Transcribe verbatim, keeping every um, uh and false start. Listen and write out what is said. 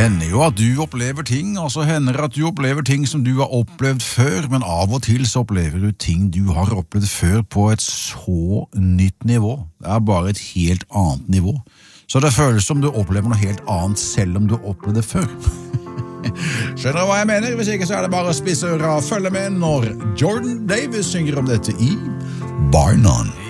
hender jo at du opplever ting, og så hender det at du opplever ting som du har opplevd før, men av og til så opplever du ting du har opplevd før på et så nytt nivå. Det er bare et helt annet nivå. Så det føles som du opplever noe helt annet selv om du opplevde det før. Skjønner du hva jeg mener? Hvis ikke så er det bare å spisse øra og følge med når Jordan Davis synger om dette i Bar None.